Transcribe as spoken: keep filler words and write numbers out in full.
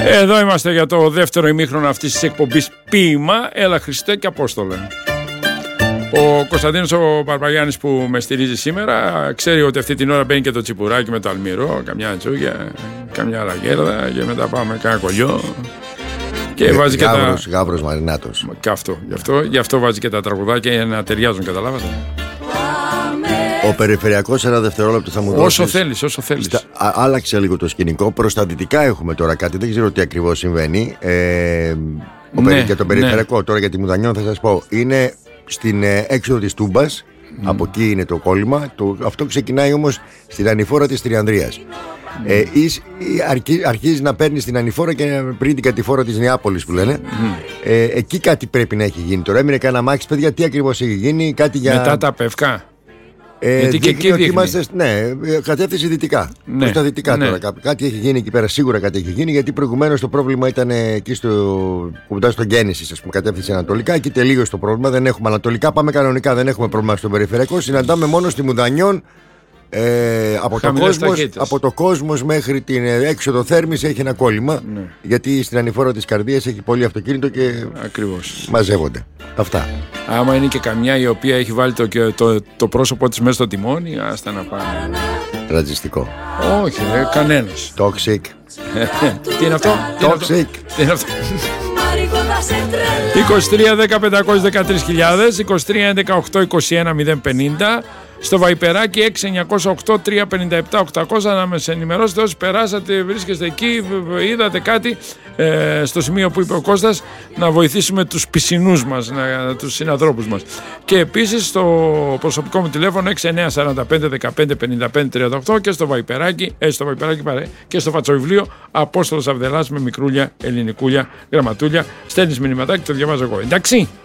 Εδώ είμαστε για το δεύτερο ημίχρονο αυτής της εκπομπής Ποίημα. Έλα Χριστέ και Απόστολε. Ο Κωνσταντίνος ο Παρπαγιάννης που με στηρίζει σήμερα ξέρει ότι αυτή την ώρα μπαίνει και το τσιπουράκι με το αλμυρό, καμιά τσούγια, καμιά λαγέρδα και μετά πάμε κάνα κολλιό. Και ε, βάζει γάβρος, και τα... Γάβρος Μαρινάτος. Και αυτό, γι' αυτό, γι' αυτό βάζει και τα τραγουδάκια για να ταιριάζουν, καταλάβατε. Ο περιφερειακός ένα δευτερόλεπτο θα μου δώσει. Όσο θέλεις, όσο θέλεις. Στα... Α, άλλαξε λίγο το σκηνικό. Προς τα δυτικά έχουμε τώρα κάτι, δεν ξέρω τι ακριβώς συμβαίνει. Ε, ο ναι, περι... Για τον περιφερειακό, ναι. Τώρα για τη Μουδανιών θα σας πω. Είναι στην ε, έξοδο της Τούμπας. Mm. Από εκεί είναι το κόλλημα. Το... Αυτό ξεκινάει όμως στην ανηφόρα της Τριανδρίας. Mm. Ε, εις, αρχί, αρχίζει να παίρνει στην ανηφόρα και πριν την κατηφόρα της Νεάπολης που λένε. Mm. Ε, εκεί κάτι πρέπει να έχει γίνει τώρα. Έμεινε κανένα μάξι, παιδιά, τι ακριβώς έχει γίνει. Κάτι για... Μετά τα Πευκά. Ε, Γιατί και εκεί δείχνει. Είμαστε, ναι, κατεύθυνση δυτικά. Ναι, προς τα δυτικά ναι. τώρα. Κά, κάτι έχει γίνει εκεί πέρα, σίγουρα κάτι έχει γίνει. Γιατί προηγουμένως το πρόβλημα ήταν εκεί στο κοντά στο Γέννησης, ας πούμε, κατεύθυνση ανατολικά. Εκεί τελείωσε το πρόβλημα. Δεν έχουμε ανατολικά, πάμε κανονικά. Δεν έχουμε πρόβλημα στον περιφερειακό. Συναντάμε μόνο στη Μουδανιών. Ε, από, το κόσμος, από το κόσμος μέχρι την έξοδο Θέρμης έχει ένα κόλλημα. Ναι. Γιατί στην ανηφόρα της Καρδίας έχει πολύ αυτοκίνητο και ακριβώς μαζεύονται. Αυτά. Άμα είναι και καμιά η οποία έχει βάλει το, το, το πρόσωπό της μέσα στο τιμόνι, άστα να πάνε. Ρατσιστικό. Όχι, ε, κανένας. Toxic. Τι είναι αυτό? Toxic. Τι είναι αυτό? είκοσι τρία δέκα πεντακόσιες δεκατρείς χιλιάδες, είκοσι τρία έντεκα οκτώ είκοσι ένα μηδέν πενήντα. Στο Βαϊπεράκι έξι εννιακόσια οκτώ τριακόσια πενήντα επτά οκτακόσια να με ενημερώσετε όσοι περάσατε, βρίσκεστε εκεί, είδατε κάτι ε, στο σημείο που είπε ο Κώστας, να βοηθήσουμε τους πισινούς μας, να, τους συνανθρώπους μας. Και επίσης στο προσωπικό μου τηλέφωνο έξι εννιά τέσσερα πέντε δεκαπέντε πενήντα πέντε τριάντα οκτώ και στο Βαϊπεράκι, ε, στο Βαϊπεράκι παρέ, και στο φατσοβιβλίο Απόστολος Αβδελάς με μικρούλια, ελληνικούλια, γραμματούλια. Στέλνεις μηνυματάκι, το διαβάζω εγώ. Εντάξει.